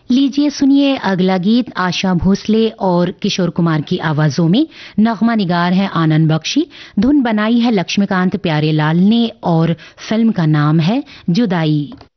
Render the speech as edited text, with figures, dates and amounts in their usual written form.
लीजिए सुनिए अगला गीत आशा भोसले और किशोर कुमार की आवाजों में। नगमा निगार है आनंद बख्शी, धुन बनाई है लक्ष्मीकांत प्यारेलाल ने और फिल्म का नाम है जुदाई।